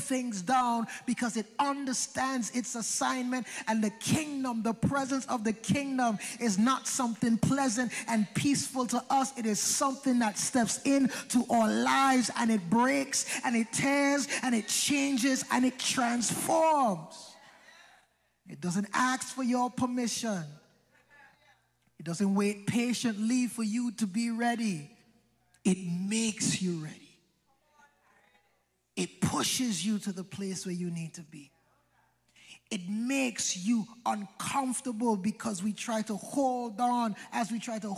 things down because it understands its assignment. And the kingdom, the presence of the kingdom is not something pleasant and peaceful to us. It is something that steps into our lives, and it breaks and it tears and it changes and it transforms. It doesn't ask for your permission. It doesn't wait patiently for you to be ready. It makes you ready. It pushes you to the place where you need to be. It makes you uncomfortable because we try to hold on. As we try to